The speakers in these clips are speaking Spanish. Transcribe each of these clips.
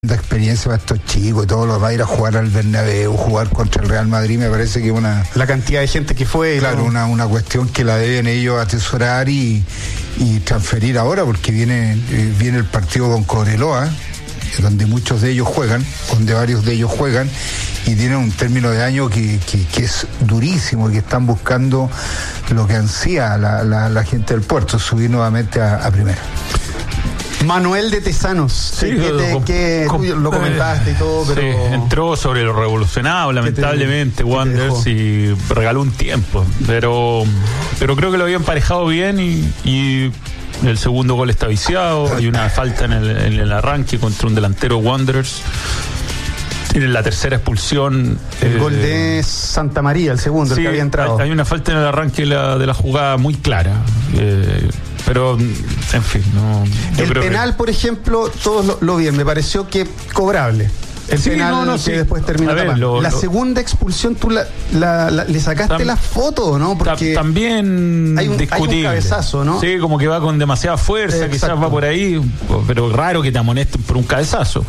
La experiencia para estos chicos y todo lo va a ir a jugar al Bernabéu, jugar contra el Real Madrid, me parece que la cantidad de gente que fue, claro, una cuestión que la deben ellos atesorar y transferir ahora, porque viene el partido con Cobreloa, donde muchos de ellos juegan, donde varios de ellos juegan, y tienen un término de año que es durísimo y que están buscando lo que ansía la gente del Puerto, subir nuevamente a primera. Manuel de Tesanos, sí, tú lo comentaste y todo, pero... Sí, entró sobre lo revolucionado, lamentablemente, Wanderers, y regaló un tiempo, pero creo que lo había emparejado bien y el segundo gol está viciado, hay una falta en el arranque contra un delantero Wanderers. Tienen la tercera expulsión. El gol de Santa María, el segundo, sí, el que había entrado. Hay una falta en el arranque de la jugada muy clara. Pero, en fin, no. El penal, por ejemplo, todos lo vieron. Me pareció que cobrable. El penal que después termina tapando. La segunda expulsión, tú le sacaste la foto, ¿no? Porque también hay un cabezazo, ¿no? Sí, como que va con demasiada fuerza, quizás va por ahí, pero raro que te amonesten por un cabezazo.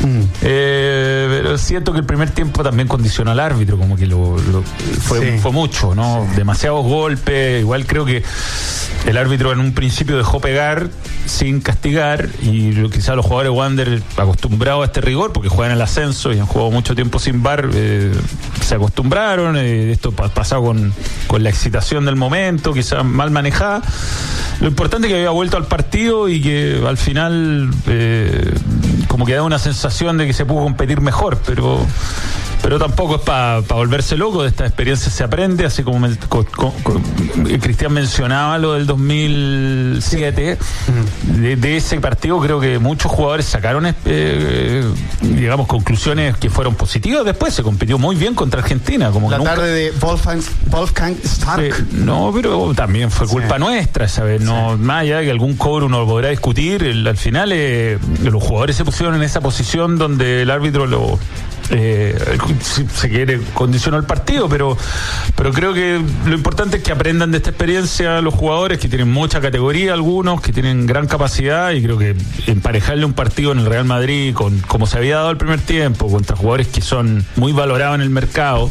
Pero siento que el primer tiempo también condicionó al árbitro, como que fue mucho, ¿no? Sí. Demasiados golpes, igual creo que el árbitro en un principio dejó pegar sin castigar y quizás los jugadores Wander acostumbrados a este rigor porque juegan en el ascenso y han jugado mucho tiempo sin VAR, se acostumbraron. Esto pasado con la excitación del momento, quizás mal manejada. Lo importante es que había vuelto al partido y que al final como que da una sensación de que se pudo competir mejor, pero tampoco es para volverse loco. De esta experiencia se aprende, así como Cristian mencionaba lo del 2007. De ese partido creo que muchos jugadores sacaron digamos conclusiones que fueron positivas. Después se compitió muy bien contra Argentina, como la que tarde de Wolfgang Stark. No, pero también fue culpa nuestra esa vez. No, más allá de que algún cobro uno lo podrá discutir, al final los jugadores se pusieron en esa posición donde el árbitro si se quiere condicionó el partido, pero creo que lo importante es que aprendan de esta experiencia los jugadores que tienen mucha categoría, algunos que tienen gran capacidad, y creo que emparejarle un partido en el Real Madrid como se había dado el primer tiempo contra jugadores que son muy valorados en el mercado,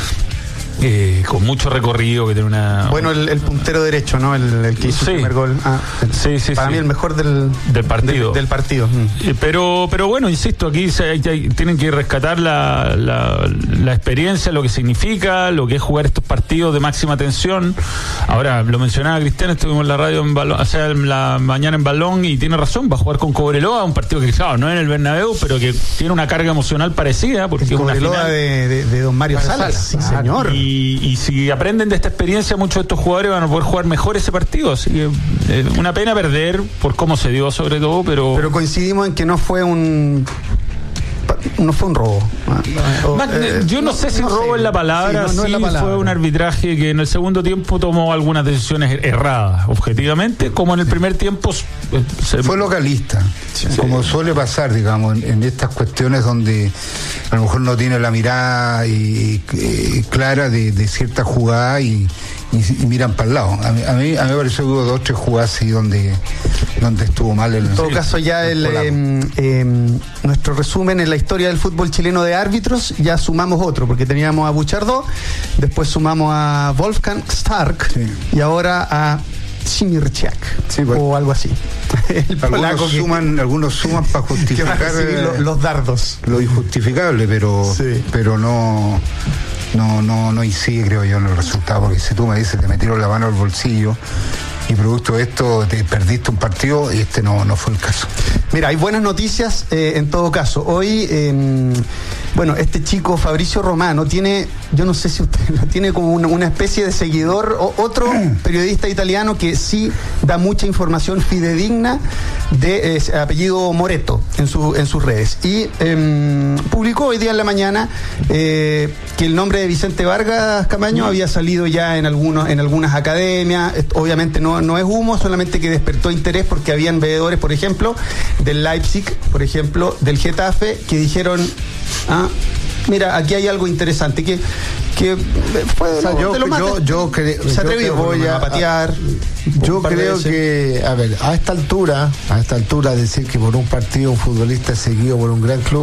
con mucho recorrido, que tiene una... Bueno, el puntero derecho, ¿no? El que hizo el primer gol. Para mí el mejor del partido. Del partido. Pero bueno, insisto, aquí tienen que rescatar la experiencia, lo que significa, lo que es jugar estos partidos de máxima tensión. Ahora, lo mencionaba Cristian, estuvimos en la radio en la mañana en Balón, y tiene razón, va a jugar con Cobreloa, un partido que, claro, no es en el Bernabéu, pero que tiene una carga emocional parecida, porque es una Cobreloa de don Mario Salas. Sí, señor. Y si aprenden de esta experiencia, muchos de estos jugadores van a poder jugar mejor ese partido. Así que una pena perder por cómo se dio, sobre todo, pero coincidimos en que no fue un robo. Yo no sé si robo es la palabra. Sí, fue un arbitraje que en el segundo tiempo tomó algunas decisiones erradas, objetivamente, como en el primer tiempo fue localista, como suele pasar, digamos, en estas cuestiones donde a lo mejor no tiene la mirada clara de cierta jugada y miran para el lado. A mí me pareció que hubo 2 o 3 jugadas así donde estuvo mal. En todo caso, ya nuestro resumen en la historia del fútbol chileno de árbitros, ya sumamos otro, porque teníamos a Buchardó, después sumamos a Wolfgang Stark, y ahora a Simirchak, o algo así. Algunos suman para justificar los dardos. Lo injustificable, pero no incide, creo yo, en el resultado, porque si tú me dices te metieron la mano al bolsillo y producto de esto te perdiste un partido, y no fue el caso. Mira, hay buenas noticias en todo caso. Hoy, este chico Fabricio Romano tiene, yo no sé si usted lo tiene, como una especie de seguidor, otro periodista italiano que sí da mucha información fidedigna de apellido Moreto en sus redes. Y publicó hoy día en la mañana que el nombre de Vicente Vargas Camaño había salido ya en algunas academias. Obviamente no es humo, solamente que despertó interés porque habían veedores, por ejemplo, del Leipzig, por ejemplo, del Getafe, que dijeron: mira, aquí hay algo interesante, que que fue o sea, yo se atrevió a patear. Yo creo que, a ver, a esta altura decir que por un partido un futbolista es seguido por un gran club